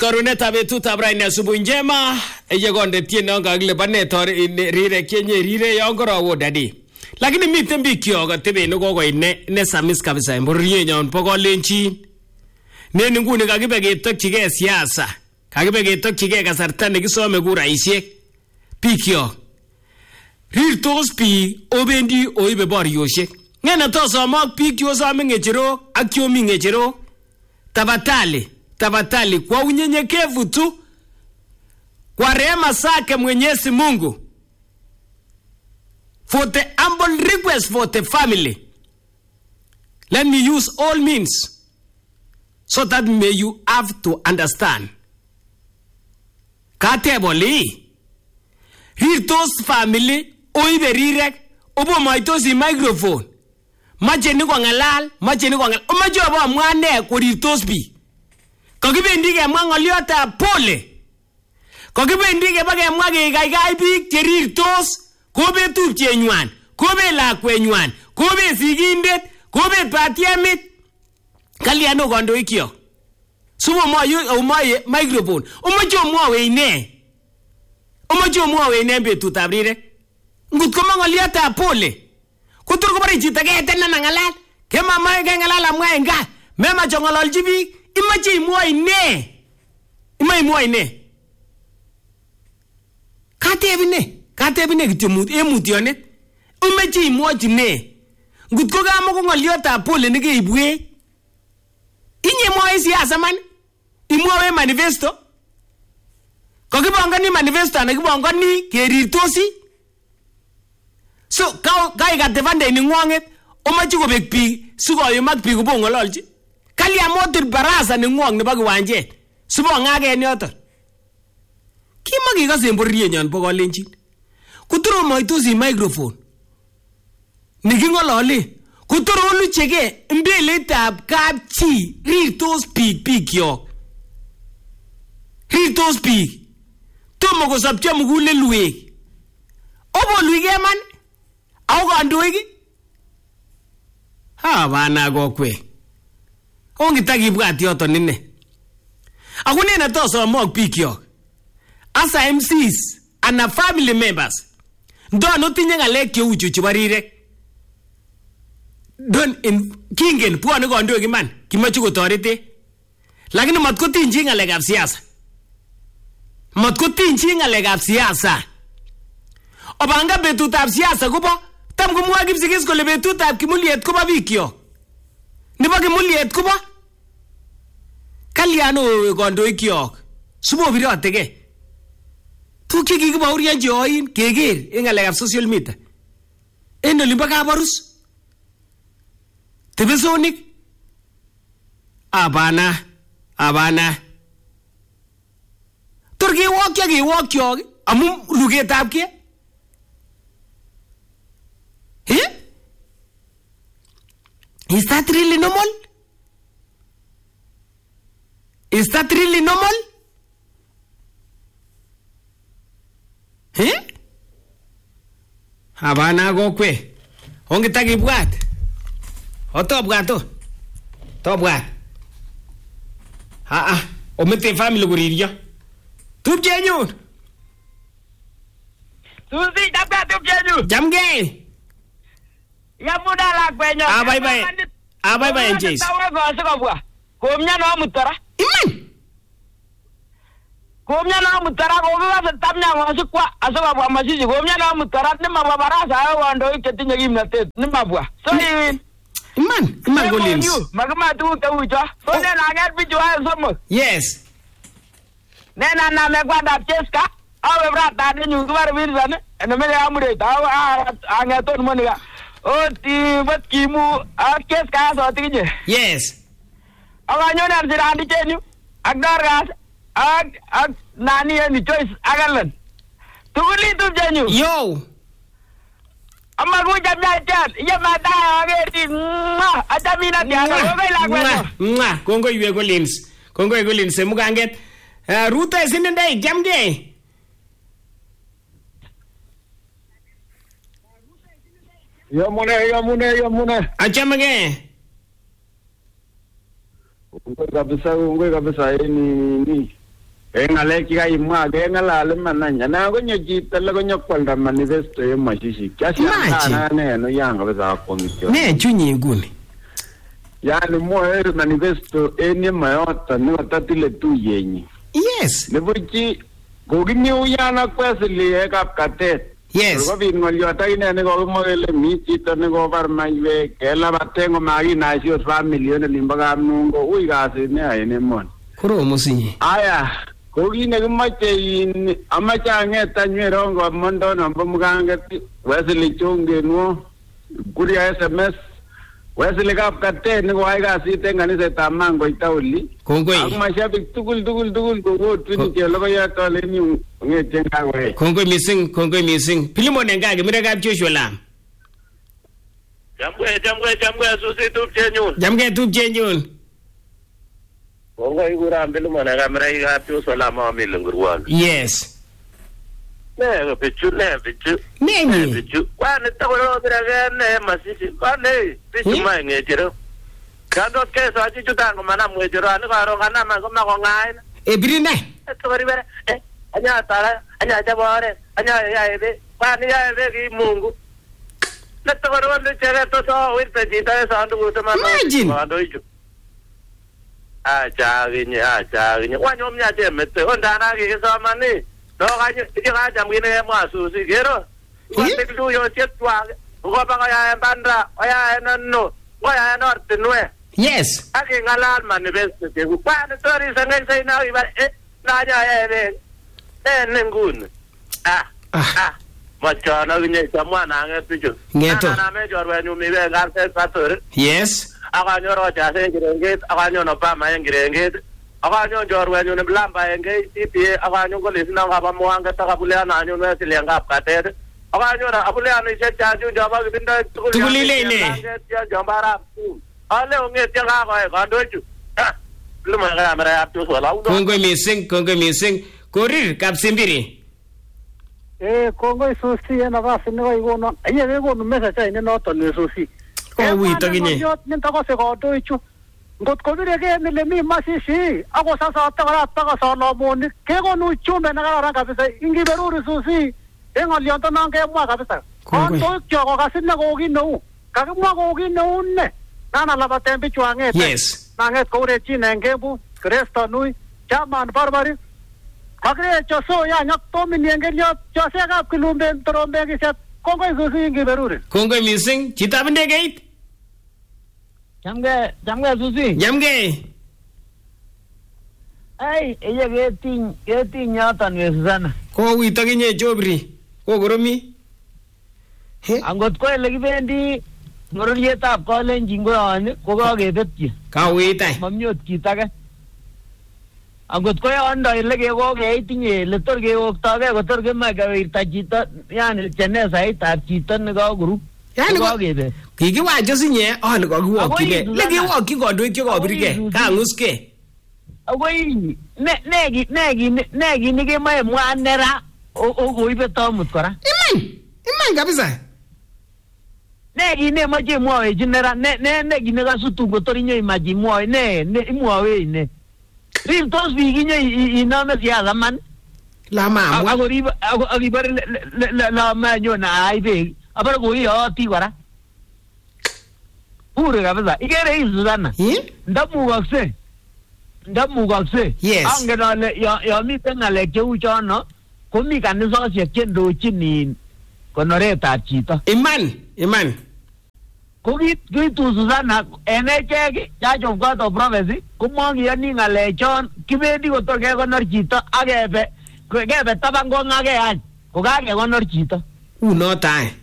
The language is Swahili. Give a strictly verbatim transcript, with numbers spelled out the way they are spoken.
Karunetab betutab raini asubuhi njema yekonde tieno kakile banetor rire kenye rire yon korowo dadi. Lakini miten biik kyok atebe ne kokoit ne ne samis kabisa en bororienyon bo kolenjin. Ne nguni kakibe ketokchigei siasa. Kakibe ketokchigei kasarta nekisome kuraisiek. Biik kyok. Rirtos biik obendi oibe boriosiek. Ngene to somok biik chosome ngecherok ak chomi ngecherok. Tafadhali, tafadhali kwa unyenyekevu tu, kwa rehema zake Mwenyezi Mungu, for the humble request for the family, let me use all means so that may you have to understand. Kateboli rirtos family oibe rirek obo maitosi microphone mache ni kongalal mache ni kongalal omache obo mwane korirtos bi kakibendi kemwa ngoliotab pole kakibendi keba kemwa kegaigai biik cherirtos kobe tupchenywan kobe lakwenywan kobe sigindet kobe batiemit kaliano kandoikyo sumo moyo omaye microphone omache omwawe ine omache omwawe ine betutab rirek ngut ko ngoliotab pole kutur ko bari chito ketena ngalal kema mai ngalal amwa enga mema chongololji biik imache imwa ine ima imwa ine katebine katebine kityo mut emutionet imache imwachi ne ngut ko kamo ko ngoliotab pole nekeibwe inye mwae siasa man imwae manifesto kakibangani manifesto nekibangani kerirtosi so kai katevande ni ngwanget omache kobek biik sikoyumak biik kobongololji kali amotir baraza ni ngwong nebo kiwanjet sibongagen yoto kimaki kasen bororienyon bo kolenjin kuturo moitosi microphone nikingolole kuturo oluchege mbeletab kapchi rirtos biik biik yo rirtos biik tomo kosopcho mugulelwek obolwige man au kandoik ha bana kokwe ongitakibwat yoton ine akunene to somok biik yok asa M Cs ana family members ndono tinye ngalek cheu chu chebo rirek don in kingen bwone kandoik iman kimache kotorete lakini matkotinji ngalekab siasa matkotinji ngalekab siasa obanga betutab siasa kobo tam komwa kipsigis kole betutab kimuliet kobo biik yok nebo kimuliet kobo kaliano kandoik yok subo birotege tukche kikibaurianji oin keger en ngalekab social media en olimbo kabarus tebesonik abana abana turki wokya ki wokyok amu lugetab ke eh is that really normal? Is that really normal? Eh? Abana kokwe. Ongitakibwat. Otobwato. Tobwat. Ha ah, omete family kuririo. Tupchenyun. Susi dabda tupchenyu. Jamge. Ya muda lakwenyo. Ah bye bye. Ah bye bye James. Tawa go sikobwa. Komnya no mutara. Iman. Komnya no mutara ko ga tamnya ngo sikwa asikobwa masisi komnya no mutara ni mabarasa ayo wando iketinye kimnatet ni mabwa. So Iman, iman golins. Magma tu tawuja. So ne na ngat bijo ayo somo. Yes. Nena na megwanda cheska. Awe brata ni nyu gbar wirzane. Ene mele amure tawa angaton moniga. Oh, ti bat kimu akes ka so tinje. Yes. Awanyo na sirandi chenu. Agdar gas ag ag nani ni choice agalan. Tuguli tu jenyu. Yo. Amma ku jamnya chat. Ya mata ageti. Ma ajamina dia. Ko la kweno. Mwa, kongo iwe golins. Kongo iwe golins muganget. Ruta isinde jamge. Yo mune, yo mune, yo mune. Achamage. Ungwe kabisa, ungwe kabisa, ni ni. En ngalek chikaimwa kengalal iman any anan konyo chito le konyokwalda manifesto en mashishi kiashangaa ane no yang kabisa akwongityo Ne chunyi nguni. Yani mwoe manifesto en yemoyoto nekotatile tuyenyi. Yes. Nebuchi kokimiu yana kwesili ekap katet. Yes. Kobit ngoliot akine nekokimwa kele mi chito nekobar maiwek kelabate ngomakinaisi ot family en olimbo Kapnungo ui kasit neya en emoni. Koromo sinye. Aya ko kit nekimoche in amache ang'et anyweron komondo nombo mukanget Wesley Chongenwo kuria S M S Wesley Kapkatet nekoyai kasit en kanisetab Mangoita oli. Kongoi. Ak mashabik tugul tugul tugul kokotwin chelogoyat oleni ng'etien kakoech. Kongoi mising, kongoi mising. Pilimon en gaa Kimirekab Joshua Lam. Jamgwe, jamgwe, jamgwe, susi tupchenyun. Jamgwe tupchenyun. Kongoi kuram Pilimon en Kimirekab Joshua Lam amil ngurwan. Yes. Ne bichu, ne bichu. Ne Ne nyi. bichu. Kwani takolo birage ne masisi. Kwani bichu ma ngejero. Kando kesa chichu tango mana mwejero ani karo kana ma koma ko ngai. E birine. Eto bari bere. Eh, anya tara, anya jabore, anya ya ebe. Kwani ya ebe ki Mungu. Neto baro ne chere to so wirte jita sa ndu utama. Imagine. Ando ichu. Acha ginye, acha ginye. Wanyo mnya temete. Ondana ki samani. No kanyo, ika jamgine mwa susi gero. Kwani lu yo chetwa. Ko ba ya bandra, ya enno. Waya norte nue. Yes. Ake ngalal manifesto ke ku pa ne tori sangai sai na iba eh na ja ebe. Eh nengun. Ah. Ah. Machana ginye samwana ngepijo. Ngeto. Na me jorwe nyu mi be gar se sator. Yes. Aka nyoro ja se girenget, aka nyono pa ma girenget. Aka nyon jorwe nyu ne blamba enge tipi aka nyon ko lesina ngaba mwanga takabulea na nyu ne silenga apkatet. Aka nyora abulea ni se chaju jaba binda Tugulile ne. Ya jambara. Ale onge tianga ko e kandoju. Luma ga mara apto so la udo. Kongoi mising, kongoi mising. Korir Kapsimbiri. Eh, kongoi susi en nafasi nekoikono. Aye kekono message ine noton ne susi. Oh, wito ginye. Nitokose kandoichu. Ngot kobireke mile mi masisi ako sasate kora taka Solomonik kekonu uchumbe nekararan kabisa ingiberuri susi en ng'oliondo non kemwa kabisa. Kandoik kyok kokasit nekou kit neu. Kakimwa kou kit neu ne. Nana labaten bichu ang'et. Yes. Nang'et kourerchin en Kembu, Kresto Nui, Chaman Barbari. Kakire choso ya nyak tomini en kelyot chosekab Kilumben torombekisiet kongoi susi ingiberuri. Kongoi mising. Chitab ndegeit. Jamge, jamge susi. Jamge. Ay, ella getting, getting yoton we Susana. Ko wito ginye Jobri. Ko goromi. He. Angot ko ele kibendi ngororietab Kalenjin koyon ko kakebetyi. Kawitai. Mami ot kit age. Angot ko yondo ele kekoketinye ele tor kewoktogei kotor kemoe kewirta chito yani chenesaitab chito nekakuru. Yani ko kakebet. kikiwacho sinye ale kakiwokchige. Agoi, Lekewokchi kandoik chekabirge. Agoi, Kanguske. Akoi ne ne ne ne ne ne kemoe mwa nera o koibe tomut kora. Iman. Iman kabisa. Ne gine mache mwoe jinera ne ne ne gine ga sutu gotor inyo imaji mwoe ne ne mwoe ne. Rim tos bi ginyo iname sia zaman. La mama. Agori agori bar la ma nyo na aibe. Abara go yo ti kwara. Pure kabisa. Igere hizo sana. Eh? Ndamu wakse. Ndamu wakse. Yes. Angena le ya ya mi tena le cheu chono. Komi kanisa sia kendo chini konoretab chito. Iman. Iman. Kukit kitu Susana enechek chachop kot of province komokiyoni ng'alechon kibendi kotor kekonor chito akebe kebe taban kong ake any kokakekonor chito. Unoto any.